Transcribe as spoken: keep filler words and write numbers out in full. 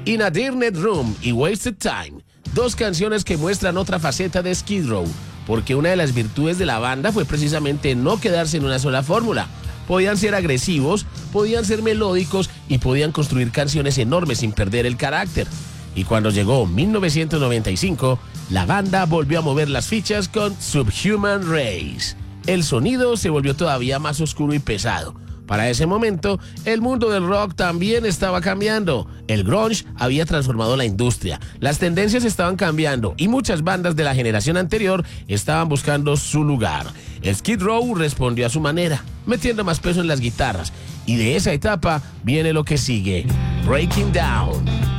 In a Dirty Room y Wasted Time, dos canciones que muestran otra faceta de Skid Row, porque una de las virtudes de la banda fue precisamente no quedarse en una sola fórmula. Podían ser agresivos, podían ser melódicos y podían construir canciones enormes sin perder el carácter. Y cuando llegó mil novecientos noventa y cinco, la banda volvió a mover las fichas con Subhuman Race. El sonido se volvió todavía más oscuro y pesado. Para ese momento, el mundo del rock también estaba cambiando. El grunge había transformado la industria, las tendencias estaban cambiando y muchas bandas de la generación anterior estaban buscando su lugar. Skid Row respondió a su manera, metiendo más peso en las guitarras. Y de esa etapa viene lo que sigue, Breaking Down.